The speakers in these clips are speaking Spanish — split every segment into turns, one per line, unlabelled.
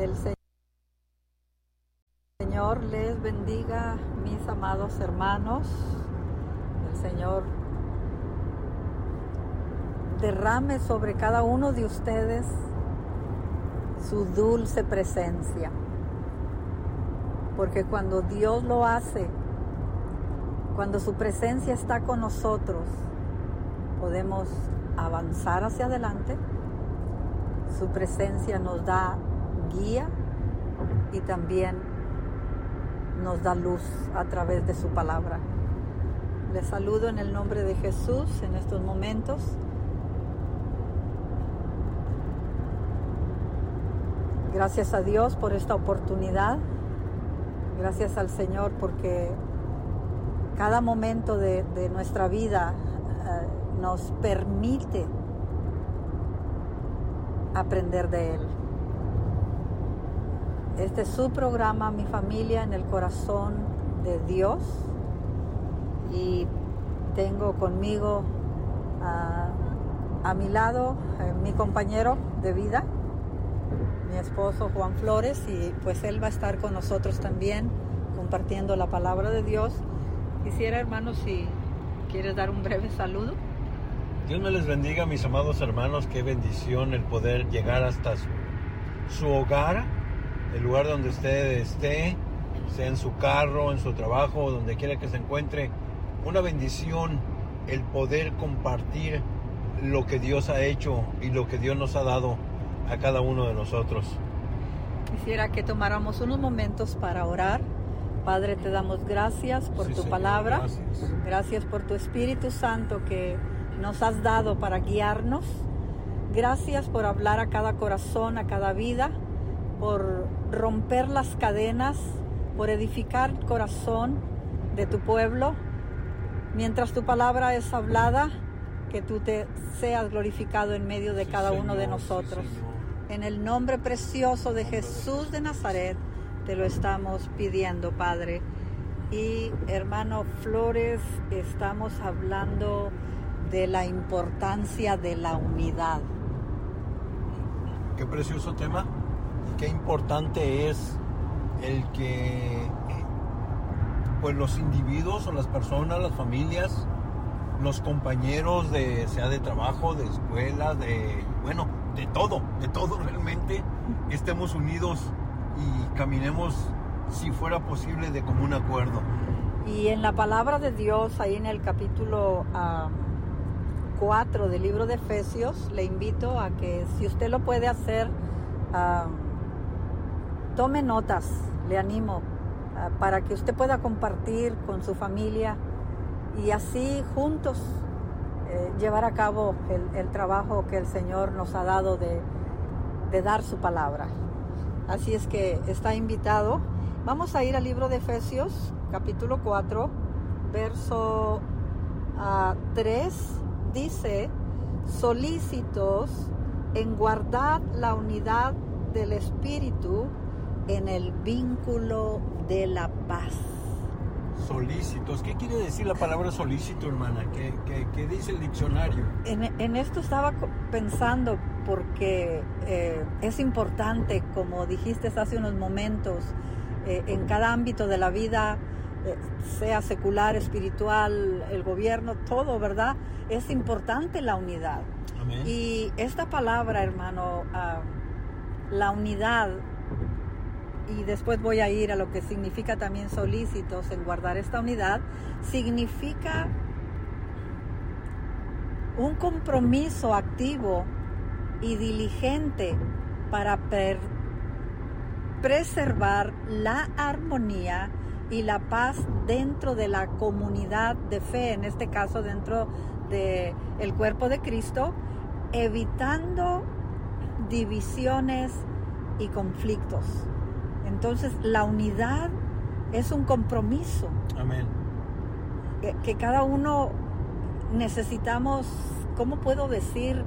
El Señor les bendiga, mis amados hermanos. El Señor derrame sobre cada uno de ustedes su dulce presencia. Porque cuando Dios lo hace, cuando su presencia está con nosotros, podemos avanzar hacia adelante. Su presencia nos da guía y también nos da luz a través de su palabra. Les saludo en el nombre de Jesús en estos momentos. Gracias a Dios por esta oportunidad. Gracias al Señor porque cada momento de nuestra vida nos permite aprender de Él. Este es su programa, Mi Familia en el Corazón de Dios. Y tengo conmigo a mi lado mi compañero de vida, mi esposo Juan Flores, y pues él va a estar con nosotros también compartiendo la palabra de Dios. Quisiera, hermanos, si quieres dar un breve saludo.
Dios me les bendiga, mis amados hermanos. Qué bendición el poder llegar hasta su hogar, el lugar donde usted esté, sea en su carro, en su trabajo, donde quiera que se encuentre. Una bendición el poder compartir lo que Dios ha hecho y lo que Dios nos ha dado a cada uno de nosotros.
Quisiera que tomáramos unos momentos para orar. Padre, te damos gracias por tu palabra. Gracias por tu Espíritu Santo que nos has dado para guiarnos. Gracias por hablar a cada corazón, a cada vida, por romper las cadenas, por edificar el corazón de tu pueblo. Mientras tu palabra es hablada, que tú te seas glorificado en medio de cada uno de nosotros. En el nombre precioso de Jesús de Nazaret, te lo estamos pidiendo, Padre. Y hermano Flores, estamos hablando de la importancia de la unidad.
Qué precioso tema y qué importante es el que pues los individuos o las personas, las familias, los compañeros sea de trabajo, de escuela, de todo realmente, estemos unidos y caminemos, si fuera posible, de común acuerdo.
Y en la palabra de Dios, ahí en el capítulo 4 del libro de Efesios, le invito a que, si usted lo puede hacer, tome notas, le animo, para que usted pueda compartir con su familia y así juntos llevar a cabo el trabajo que el Señor nos ha dado de dar su palabra. Así es que está invitado. Vamos a ir al libro de Efesios, capítulo 4, verso 3. Dice: solícitos en guardar la unidad del Espíritu en el vínculo de la paz.
Solícitos, ¿qué quiere decir la palabra solícito, hermana? ¿Qué dice el diccionario?
En esto estaba pensando porque es importante, como dijiste hace unos momentos, en cada ámbito de la vida, sea secular, espiritual, el gobierno, todo, ¿verdad? Es importante la unidad.
Amén.
Y esta palabra, hermano, la unidad, y después voy a ir a lo que significa también solícitos, el guardar esta unidad, significa un compromiso activo y diligente para preservar la armonía y la paz dentro de la comunidad de fe, en este caso dentro del cuerpo de Cristo, evitando divisiones y conflictos. Entonces, la unidad es un compromiso.
Amén.
Que cada uno necesitamos, ¿cómo puedo decir?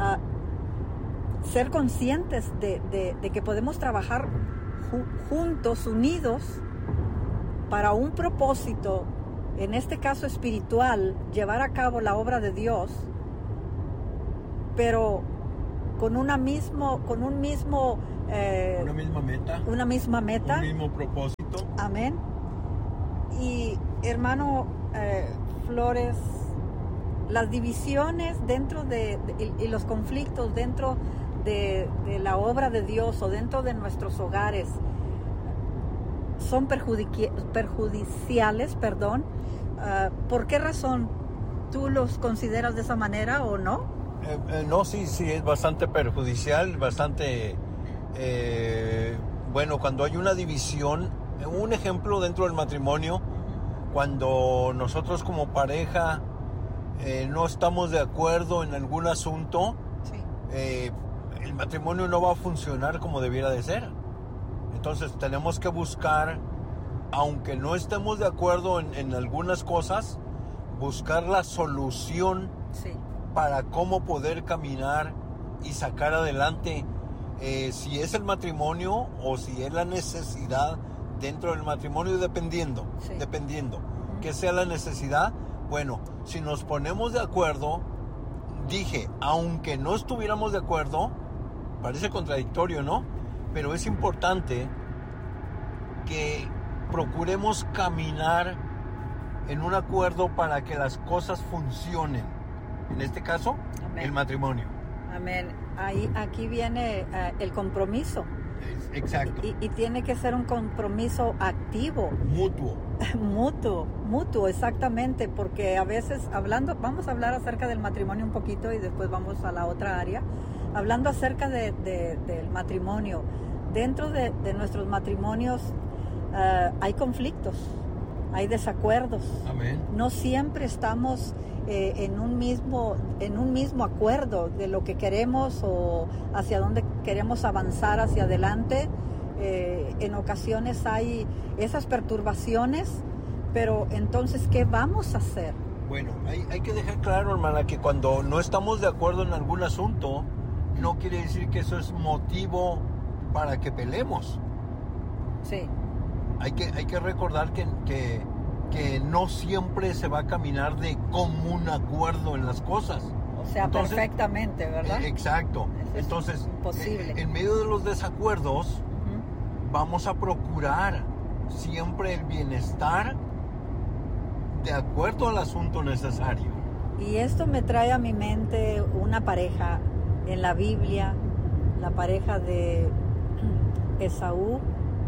Ser conscientes de que podemos trabajar juntos, unidos, para un propósito, en este caso espiritual, llevar a cabo la obra de Dios, pero con una misma meta,
un mismo propósito.
Amén. Y hermano Flores, las divisiones dentro y los conflictos dentro de la obra de Dios o dentro de nuestros hogares son perjudiciales, ¿por qué razón? ¿Tú los consideras de esa manera o no?
No, sí, es bastante perjudicial, bastante... bueno, cuando hay una división, un ejemplo dentro del matrimonio, cuando nosotros como pareja no estamos de acuerdo en algún asunto,
sí.
El matrimonio no va a funcionar como debiera de ser. Entonces tenemos que buscar, aunque no estemos de acuerdo en algunas cosas, buscar la solución,
sí,
para cómo poder caminar y sacar adelante, si es el matrimonio o si es la necesidad dentro del matrimonio, dependiendo, que sea la necesidad. Bueno, si nos ponemos de acuerdo, aunque no estuviéramos de acuerdo, parece contradictorio, ¿no? Pero es importante que procuremos caminar en un acuerdo para que las cosas funcionen. En este caso, amén, el matrimonio.
Amén. Aquí viene el compromiso.
Exacto.
Y tiene que ser un compromiso activo. Mutuo, exactamente, porque a veces vamos a hablar acerca del matrimonio un poquito y después vamos a la otra área. Hablando acerca del matrimonio, dentro de nuestros matrimonios hay conflictos, hay desacuerdos.
Amén.
No siempre estamos en un mismo acuerdo de lo que queremos o hacia dónde queremos avanzar hacia adelante. En ocasiones hay esas perturbaciones, pero entonces, ¿qué vamos a hacer?
Bueno, hay que dejar claro, hermana, que cuando no estamos de acuerdo en algún asunto, no quiere decir que eso es motivo para que peleemos.
Sí.
Hay que recordar que no siempre se va a caminar de común acuerdo en las cosas.
O sea, entonces, perfectamente, ¿verdad?
Exacto.
Eso
entonces,
es imposible.
En medio de los desacuerdos, vamos a procurar siempre el bienestar de acuerdo al asunto necesario.
Y esto me trae a mi mente una pareja en la Biblia, la pareja de Esaú.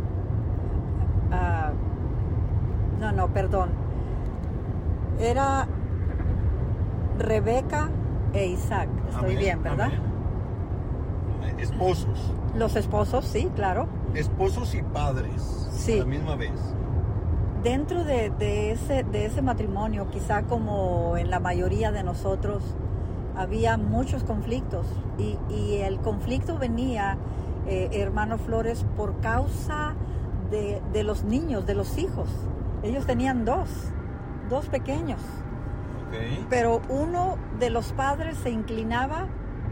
Era Rebeca e Isaac. Estoy bien, ¿verdad?
Amén. Esposos.
Los esposos, sí, claro.
Esposos y padres, sí, a la misma vez.
Dentro de ese matrimonio, quizá como en la mayoría de nosotros, había muchos conflictos. Y el conflicto venía, hermano Flores, por causa de los niños, de los hijos. Ellos tenían dos pequeños.
Okay.
Pero uno de los padres se inclinaba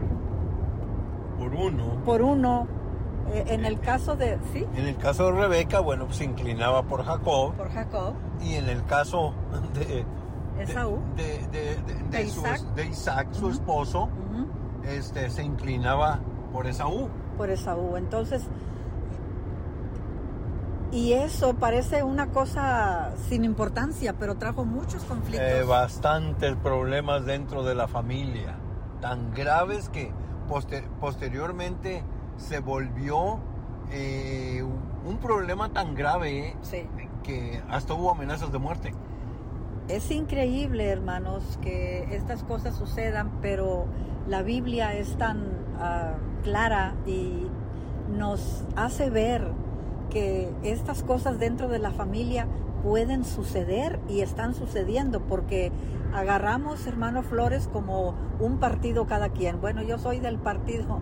por uno. En el caso de... ¿sí?
En el caso de Rebeca, bueno, pues se inclinaba por Jacob. Y en el caso de
Esaú,
de Isaac, su esposo, se inclinaba por Esaú.
Entonces, y eso parece una cosa sin importancia, pero trajo muchos conflictos.
Bastantes problemas dentro de la familia, tan graves que posteriormente se volvió un problema tan grave,
sí,
que hasta hubo amenazas de muerte.
Es increíble, hermanos, que estas cosas sucedan, pero la Biblia es tan clara y nos hace ver que estas cosas dentro de la familia pueden suceder y están sucediendo, porque agarramos, hermano Flores, como un partido cada quien. Bueno, yo soy del partido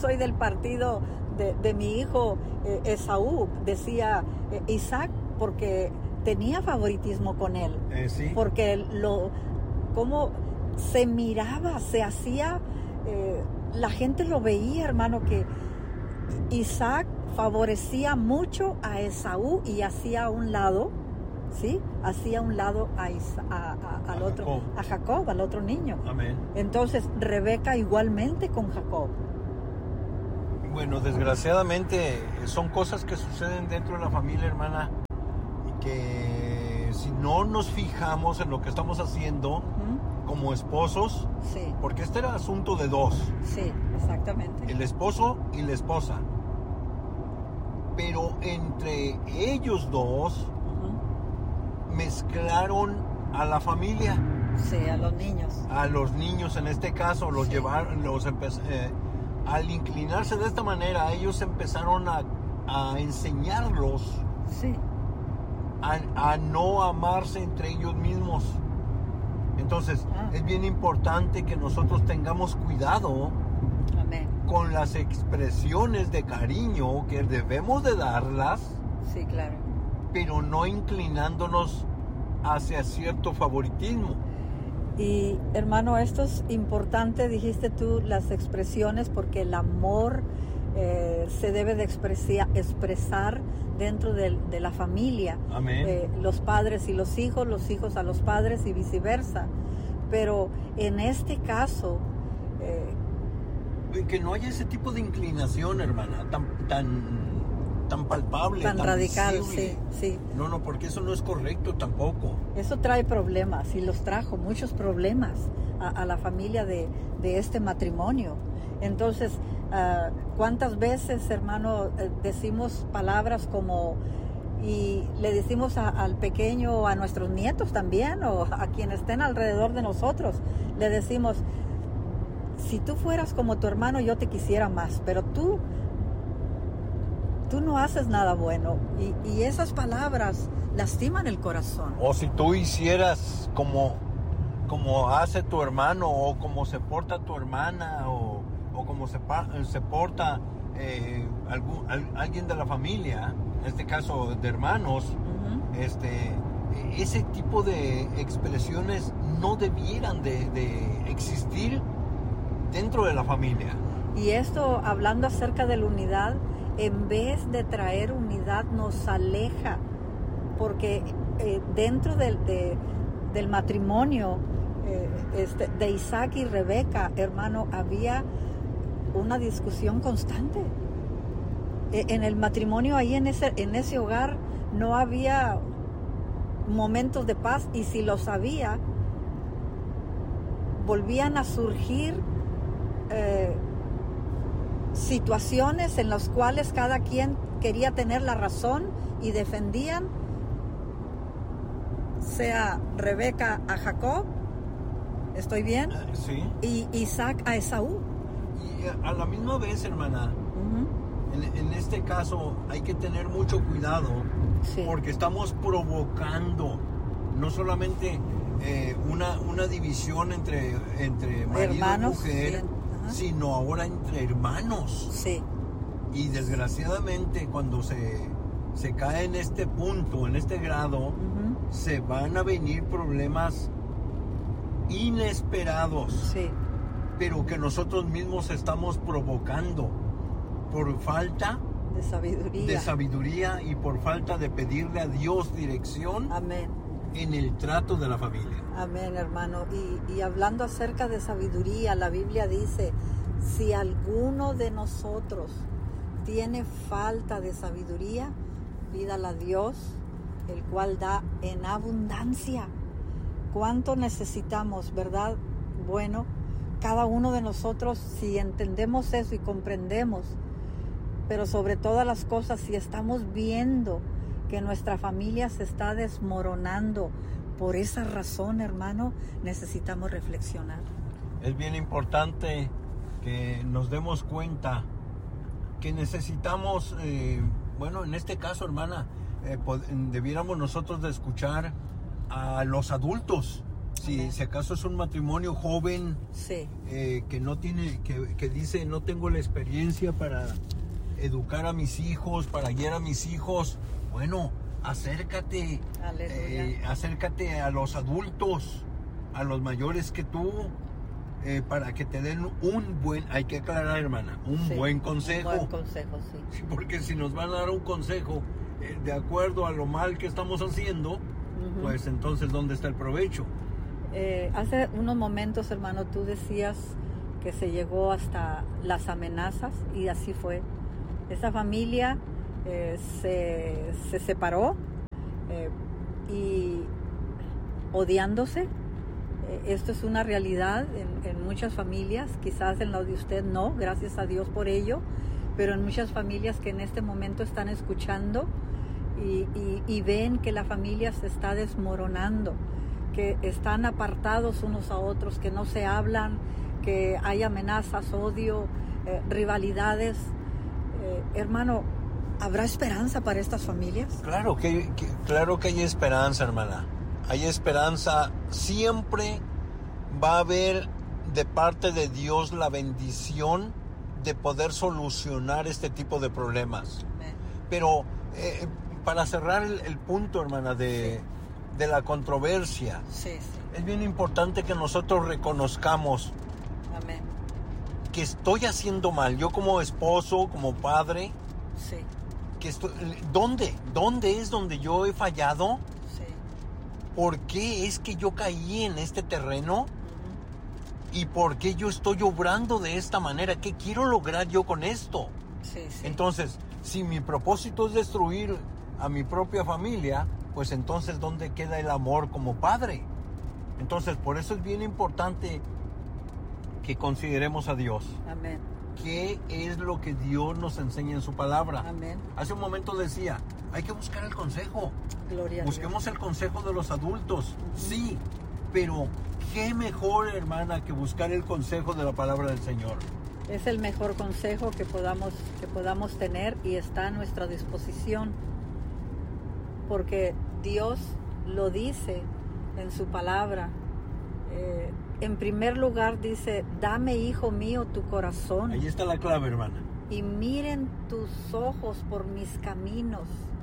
de mi hijo Esaú, decía Isaac, porque tenía favoritismo con él.
Sí.
Porque como se miraba, se hacía, la gente lo veía, hermano, que Isaac favorecía mucho a Esaú y hacía a un lado, ¿sí? Hacía a un lado al otro, a Jacob, al otro niño.
Amén.
Entonces Rebeca igualmente con Jacob.
Bueno, desgraciadamente son cosas que suceden dentro de la familia, hermana, y que si no nos fijamos en lo que estamos haciendo como esposos,
Sí,
porque este era asunto de dos,
sí, exactamente.
el esposo y la esposa, pero entre ellos dos mezclaron a la familia.
Sí, a los niños.
A los niños en este caso los
Sí.
llevaron, al inclinarse de esta manera, ellos empezaron a enseñarlos
Sí,
a no amarse entre ellos mismos. Entonces es bien importante que nosotros tengamos cuidado
amén.
con las expresiones de cariño que debemos de darlas,
Sí, claro.
pero no inclinándonos hacia cierto favoritismo.
Y hermano, esto es importante, dijiste tú, las expresiones, porque el amor se debe de expresar dentro de la familia.
Amén.
Los padres y los hijos a los padres y viceversa. Pero en este caso,
Que no haya ese tipo de inclinación, hermana, tan palpable,
tan radical,
visible.
sí.
No, porque eso no es correcto tampoco.
Eso trae problemas y los trajo muchos problemas a la familia de este matrimonio. Entonces, ¿cuántas veces, hermano, decimos palabras como, y le decimos al pequeño, a nuestros nietos también, o a quienes estén alrededor de nosotros, le decimos, si tú fueras como tu hermano, yo te quisiera más, pero tú no haces nada bueno, y esas palabras lastiman el corazón.
O si tú hicieras como hace tu hermano, o como se porta tu hermana, o como se porta alguien de la familia, en este caso de hermanos, ese tipo de expresiones no debieran de existir dentro de la familia.
Y esto, hablando acerca de la unidad, en vez de traer unidad, nos aleja, porque dentro del matrimonio de Isaac y Rebeca, hermano, había una discusión constante. En el matrimonio, ahí en ese hogar, no había momentos de paz, y si los había, volvían a surgir situaciones en las cuales cada quien quería tener la razón y defendían, sea Rebeca a Jacob, ¿estoy bien?
Sí.
Y Isaac a Esaú.
Y a la misma vez, hermana, en este caso hay que tener mucho cuidado,
Sí.
porque estamos provocando no solamente una división entre marido
Hermanos,
y mujer,
sí.
sino ahora entre hermanos.
Sí,
Y desgraciadamente cuando se cae en este punto, en este grado, se van a venir problemas inesperados,
sí,
pero que nosotros mismos estamos provocando por falta
de
sabiduría y por falta de pedirle a Dios dirección
Amén.
en el trato de la familia.
Amén, hermano. Y hablando acerca de sabiduría, la Biblia dice, si alguno de nosotros tiene falta de sabiduría, pídala a Dios, el cual da en abundancia. ¿Cuánto necesitamos, verdad? Bueno, cada uno de nosotros, si entendemos eso y comprendemos, pero sobre todas las cosas, si estamos viendo que nuestra familia se está desmoronando por esa razón, hermano, necesitamos reflexionar.
Es bien importante que nos demos cuenta que necesitamos, en este caso, hermana, debiéramos nosotros de escuchar a los adultos. Si acaso es un matrimonio joven,
Sí.
Que no tiene, que dice, no tengo la experiencia para educar a mis hijos, para guiar a mis hijos, bueno, acércate, acércate a los adultos, a los mayores que tú, para que te den hay que aclarar, hermana, buen consejo.
Un buen consejo, sí.
Porque si nos van a dar un consejo de acuerdo a lo mal que estamos haciendo, pues entonces, ¿dónde está el provecho?
Hace unos momentos, hermano, tú decías que se llegó hasta las amenazas, y así fue. Esta familia se separó y odiándose. Esto es una realidad en muchas familias, quizás en la de usted no, gracias a Dios por ello, pero en muchas familias que en este momento están escuchando y ven que la familia se está desmoronando, que están apartados unos a otros, que no se hablan, que hay amenazas, odio, rivalidades. Hermano, ¿habrá esperanza para estas familias?
Claro que hay esperanza, hermana. Hay esperanza. Siempre va a haber de parte de Dios la bendición de poder solucionar este tipo de problemas.
Amén.
Pero para cerrar el punto, hermana, de la controversia,
Sí.
es bien importante que nosotros reconozcamos
Amén.
que estoy haciendo mal. Yo como esposo, como padre,
Sí.
que ¿dónde es donde yo he fallado?
Sí.
¿Por qué es que yo caí en este terreno?
Uh-huh.
¿Y por qué yo estoy obrando de esta manera? ¿Qué quiero lograr yo con esto?
Sí.
Entonces, si mi propósito es destruir a mi propia familia, pues entonces ¿dónde queda el amor como padre? Entonces, por eso es bien importante que consideremos a Dios.
Amén.
¿Qué es lo que Dios nos enseña en su palabra?
Amén.
Hace un momento decía, hay que buscar el consejo.
Gloria a Dios.
Busquemos el consejo de los adultos. Sí, pero qué mejor, hermana, que buscar el consejo de la palabra del Señor.
Es el mejor consejo que podamos tener, y está a nuestra disposición, porque Dios lo dice en su palabra. En primer lugar dice, dame, hijo mío, tu corazón.
Ahí está la clave, hermana.
Y miren tus ojos por mis caminos.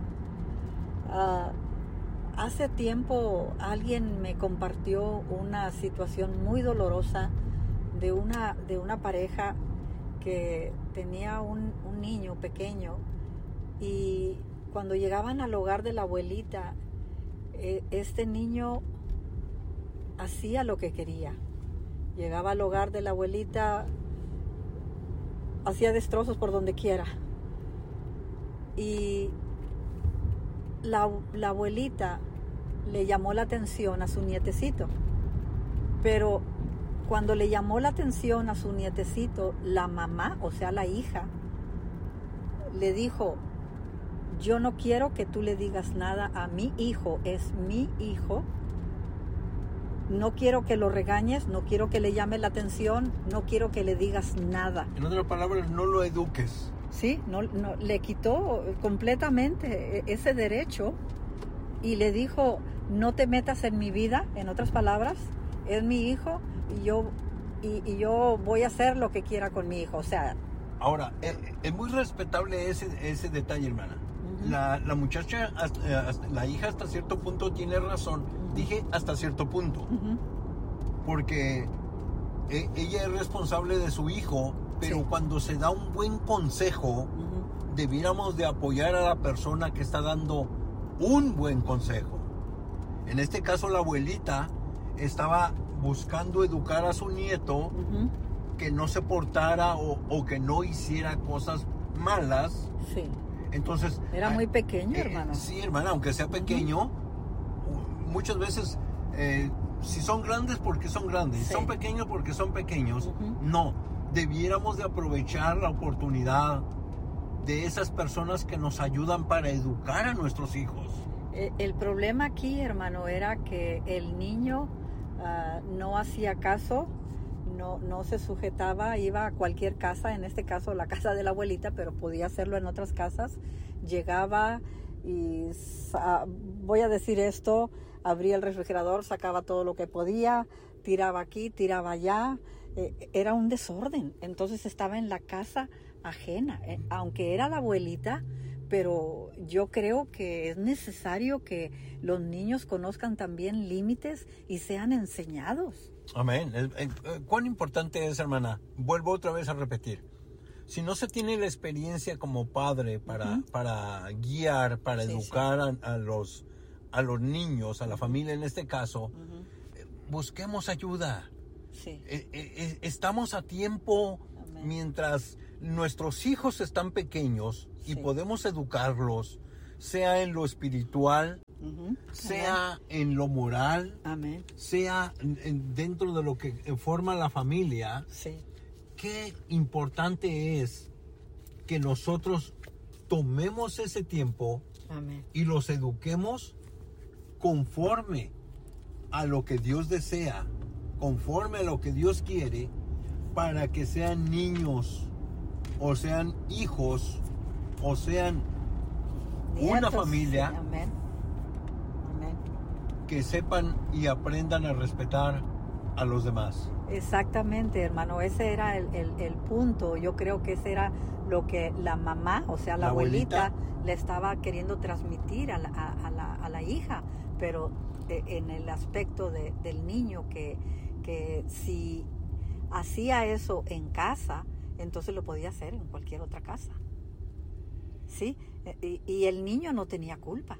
Hace tiempo alguien me compartió una situación muy dolorosa de una pareja que tenía un niño pequeño, y cuando llegaban al hogar de la abuelita, este niño hacía lo que quería. Llegaba al hogar de la abuelita, hacía destrozos por donde quiera. Y la abuelita le llamó la atención a su nietecito. Pero cuando le llamó la atención a su nietecito, la mamá, o sea, la hija, le dijo, yo no quiero que tú le digas nada a mi hijo, es mi hijo. No quiero que lo regañes, no quiero que le llame la atención, no quiero que le digas nada.
En otras palabras, no lo eduques.
Sí, no, le quitó completamente ese derecho y le dijo, no te metas en mi vida, en otras palabras, es mi hijo y yo voy a hacer lo que quiera con mi hijo. O sea,
ahora, es muy respetable ese detalle, hermana. Uh-huh. La muchacha, la hija hasta cierto punto tiene razón. Dije hasta cierto punto. Uh-huh. Porque ella es responsable de su hijo, pero sí, cuando se da un buen consejo, uh-huh, debiéramos de apoyar a la persona que está dando un buen consejo. En este caso, la abuelita estaba buscando educar a su nieto, uh-huh, que no se portara o que no hiciera cosas malas.
Sí.
Entonces,
era muy pequeño, hermano.
Sí, hermana, aunque sea pequeño, uh-huh, muchas veces si son grandes porque son grandes, sí, si son pequeños porque son pequeños, uh-huh, no, debiéramos de aprovechar la oportunidad de esas personas que nos ayudan para educar a nuestros hijos.
El problema aquí, hermano, era que el niño no hacía caso, no se sujetaba, iba a cualquier casa, en este caso la casa de la abuelita, pero podía hacerlo en otras casas. Llegaba y, voy a decir esto, abría el refrigerador, sacaba todo lo que podía, tiraba aquí, tiraba allá. Era un desorden. Entonces estaba en la casa ajena, aunque era la abuelita, pero yo creo que es necesario que los niños conozcan también límites y sean enseñados.
Amén. ¿Cuán importante es, hermana? Vuelvo otra vez a repetir. Si no se tiene la experiencia como padre para guiar, para educar a los niños, a la familia en este caso, busquemos ayuda.
Sí.
Estamos a tiempo.
Amén.
Mientras nuestros hijos están pequeños y
Sí.
podemos educarlos, sea en lo espiritual,
Ujú.
sea en lo moral,
Amén.
sea dentro de lo que forma la familia,
Sí.
qué importante es que nosotros tomemos ese tiempo
Amén.
y los eduquemos conforme a lo que Dios desea, conforme a lo que Dios quiere, para que sean niños, o sean hijos, o sean una
Nietos,
familia
sí. Amén. Amén.
que sepan y aprendan a respetar a los demás.
Exactamente, hermano, ese era el punto. Yo creo que ese era lo que la mamá, o sea, la abuelita, le estaba queriendo transmitir a la hija, pero en el aspecto del niño, que si hacía eso en casa, entonces lo podía hacer en cualquier otra casa. ¿Sí? Y el niño no tenía culpa.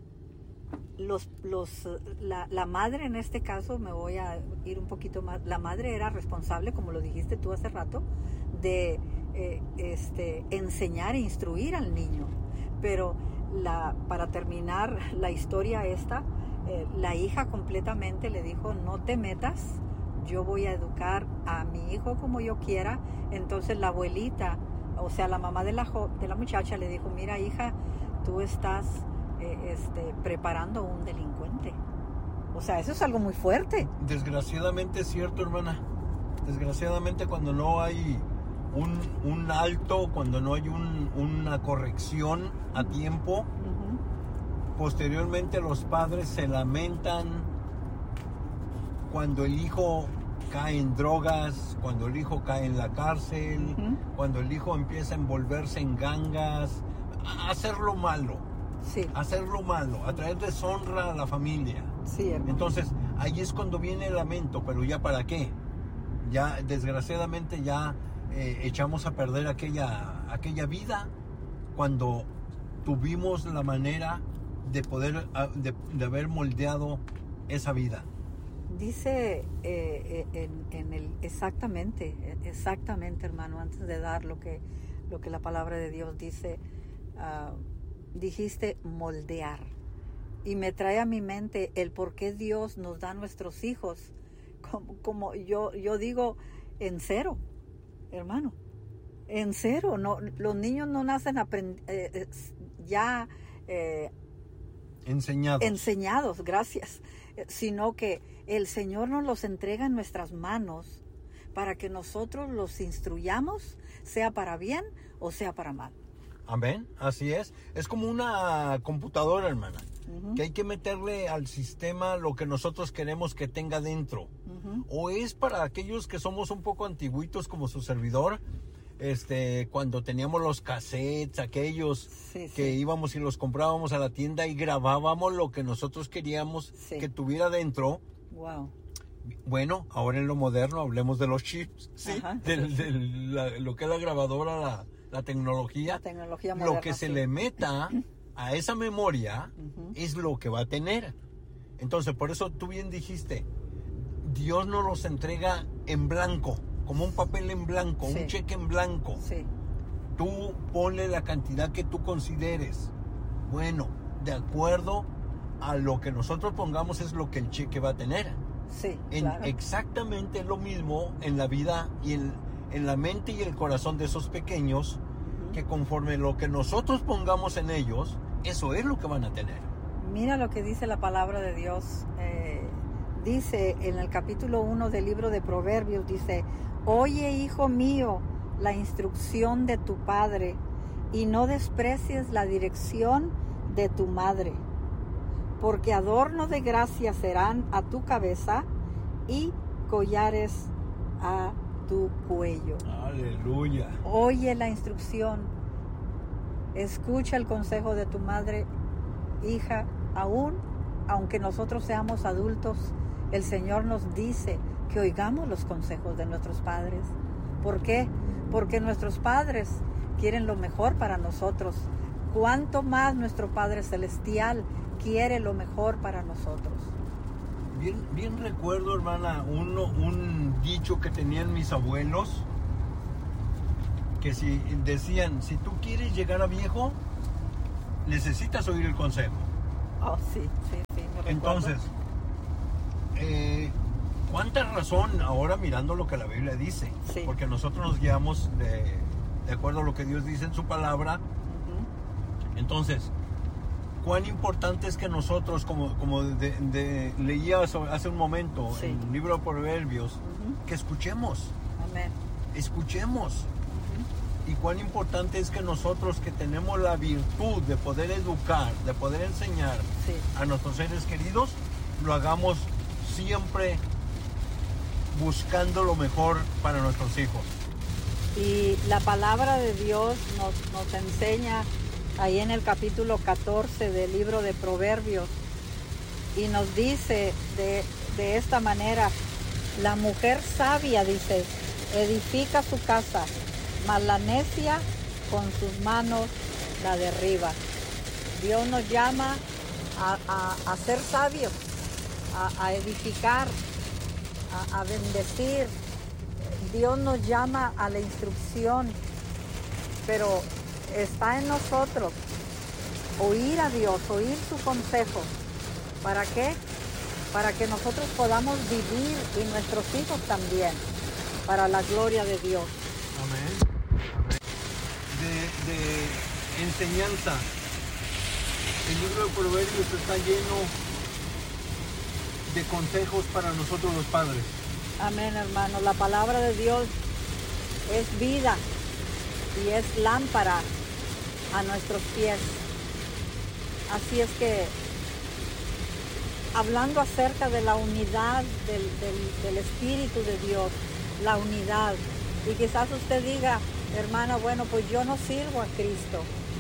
La madre, en este caso, me voy a ir un poquito más, la madre era responsable, como lo dijiste tú hace rato, de enseñar e instruir al niño. Pero para terminar la historia esta, la hija completamente le dijo: no te metas, yo voy a educar a mi hijo como yo quiera. Entonces la abuelita, o sea, la mamá de la muchacha, le dijo: mira, hija, tú estás preparando un delincuente. O sea, eso es algo muy fuerte.
Desgraciadamente es cierto, hermana. Desgraciadamente, cuando no hay un alto, cuando no hay una corrección a tiempo,
Uh-huh.
posteriormente los padres se lamentan cuando el hijo cae en drogas, cuando el hijo cae en la cárcel,
Uh-huh.
cuando el hijo empieza a envolverse en gangas, a hacer lo malo,
Sí,
a traer deshonra a la familia.
sí, hermano.
Entonces, ahí es cuando viene el lamento, pero ¿ya para qué? Ya, desgraciadamente, ya echamos a perder aquella vida cuando tuvimos la manera de poder, de haber moldeado esa vida.
Dice exactamente, hermano, antes de dar lo que la palabra de Dios dice, dijiste moldear. Y me trae a mi mente el por qué Dios nos da a nuestros hijos, como yo digo, en cero, hermano, en cero. No, los niños no nacen enseñados, gracias, sino que el Señor nos los entrega en nuestras manos para que nosotros los instruyamos, sea para bien o sea para mal.
Amén, así es. Es como una computadora, hermana,
Uh-huh.
que hay que meterle al sistema lo que nosotros queremos que tenga dentro.
Uh-huh.
O es para aquellos que somos un poco antiguitos como su servidor, cuando teníamos los cassettes, aquellos
Sí,
que
sí.
íbamos y los comprábamos a la tienda y grabábamos lo que nosotros queríamos
Sí.
que tuviera dentro.
Wow.
Bueno, ahora en lo moderno hablemos de los chips, ¿sí?
Ajá,
Lo que es la grabadora, la tecnología.
La tecnología moderna,
Lo que se
sí.
le meta a esa memoria
Uh-huh.
es lo que va a tener. Entonces, por eso tú bien dijiste, Dios nos los entrega en blanco, como un papel en blanco,
Sí.
un cheque en blanco.
Sí,
Tú ponle la cantidad que tú consideres. Bueno, de acuerdo a lo que nosotros pongamos es lo que el cheque va a tener.
sí, claro.
Exactamente lo mismo en la vida y en la mente y el corazón de esos pequeños,
Uh-huh.
que conforme lo que nosotros pongamos en ellos, eso es lo que van a tener.
Mira lo que dice la palabra de Dios. Dice en el capítulo 1 del libro de Proverbios, dice: oye, hijo mío, la instrucción de tu padre, y no desprecies la dirección de tu madre, porque adorno de gracia serán a tu cabeza y collares a tu cuello.
Aleluya.
Oye la instrucción, escucha el consejo de tu madre, hija. Aunque nosotros seamos adultos, el Señor nos dice que oigamos los consejos de nuestros padres. ¿Por qué? Porque nuestros padres quieren lo mejor para nosotros. ¿Cuánto más nuestro Padre Celestial quiere lo mejor para nosotros?
Bien recuerdo, hermana, un dicho que tenían mis abuelos, que decían, si tú quieres llegar a viejo, necesitas oír el consejo.
Oh, sí, me recuerdo.
Entonces, ¿cuánta razón ahora mirando lo que la Biblia dice?
Sí.
Porque nosotros nos guiamos de acuerdo a lo que Dios dice en su palabra. Entonces, cuán importante es que nosotros, como leía hace un momento,
sí,
en el libro de Proverbios, que escuchemos.
Amén.
Escuchemos. Y cuán importante es que nosotros, que tenemos la virtud de poder educar, de poder enseñar,
sí,
a nuestros seres queridos, lo hagamos siempre buscando lo mejor para nuestros hijos.
Y la palabra de Dios nos enseña ahí en el capítulo 14 del libro de Proverbios, y nos dice de esta manera: la mujer sabia, dice, edifica su casa, mas la necia con sus manos la derriba. Dios nos llama a ser sabios, a edificar, a bendecir. Dios nos llama a la instrucción, pero está en nosotros oír a Dios, oír su consejo. ¿Para qué? Para que nosotros podamos vivir, y nuestros hijos también, para la gloria de Dios.
Amén. De enseñanza. El libro de Proverbios está lleno de consejos para nosotros los padres.
Amén, hermano. La palabra de Dios es vida y es lámpara a nuestros pies. Así es que, hablando acerca de la unidad del Espíritu de Dios, la unidad, y quizás usted diga, hermana, bueno, pues yo no sirvo a Cristo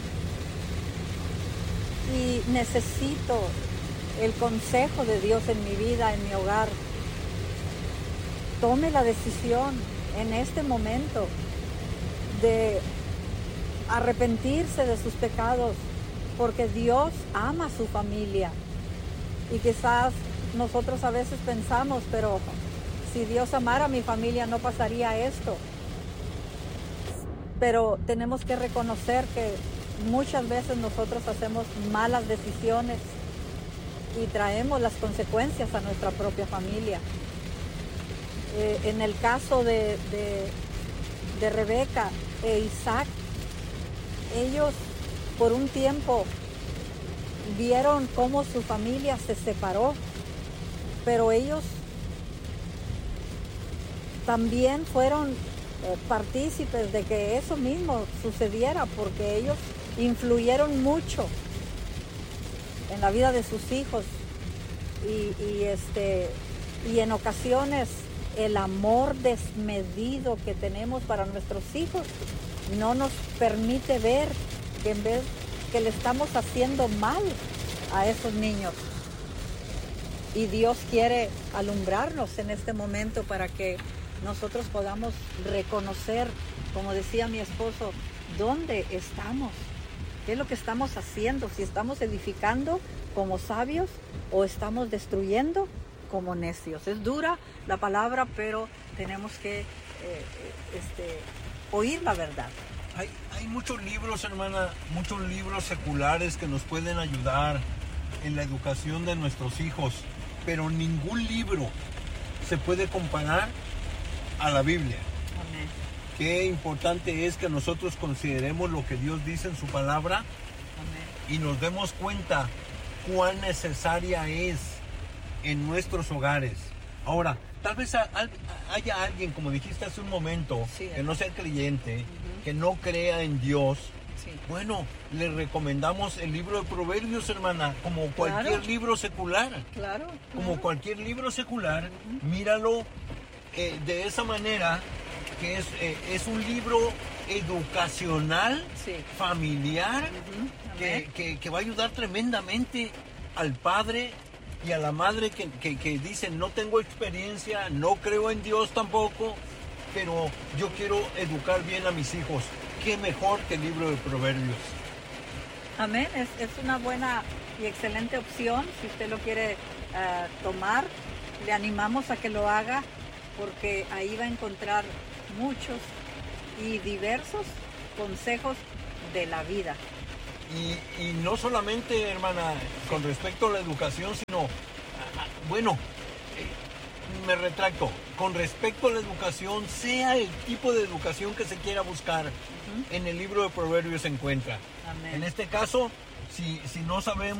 y necesito el consejo de Dios en mi vida, en mi hogar. Tome la decisión en este momento de arrepentirse de sus pecados, porque Dios ama a su familia. Y quizás nosotros a veces pensamos, pero si Dios amara a mi familia no pasaría esto. Pero tenemos que reconocer que muchas veces nosotros hacemos malas decisiones y traemos las consecuencias a nuestra propia familia. En el caso de Rebeca e Isaac, ellos por un tiempo vieron cómo su familia se separó, pero ellos también fueron partícipes de que eso mismo sucediera, porque ellos influyeron mucho en la vida de sus hijos y en ocasiones el amor desmedido que tenemos para nuestros hijos no nos permite ver que en vez que le estamos haciendo mal a esos niños. Y Dios quiere alumbrarnos en este momento para que nosotros podamos reconocer, como decía mi esposo, dónde estamos, qué es lo que estamos haciendo, si estamos edificando como sabios o estamos destruyendo como necios. Es dura la palabra, pero tenemos que oír la verdad.
Hay muchos libros, hermana, muchos libros seculares que nos pueden ayudar en la educación de nuestros hijos, pero ningún libro se puede comparar a la Biblia.
Amén.
Qué importante es que nosotros consideremos lo que Dios dice en su palabra. Amén. Y nos demos cuenta cuán necesaria es en nuestros hogares. Ahora, tal vez haya alguien, como dijiste hace un momento, sí, que no sea creyente, que no crea en Dios. Sí. Bueno, le recomendamos el libro de Proverbios, hermana, como cualquier libro secular.
Claro.
Como cualquier libro secular, míralo de esa manera, que es un libro educacional, sí, familiar, que va a ayudar tremendamente al padre y a la madre que dicen, no tengo experiencia, no creo en Dios tampoco, pero yo quiero educar bien a mis hijos. Qué mejor que el libro de Proverbios.
Amén, es una buena y excelente opción. Si usted lo quiere tomar, le animamos a que lo haga, porque ahí va a encontrar muchos y diversos consejos de la vida.
Y no solamente, hermana, con respecto a la educación, sino, bueno, me retracto, con respecto a la educación, sea el tipo de educación que se quiera buscar, en el libro de Proverbios se encuentra.
Amén.
En este caso, si no sabemos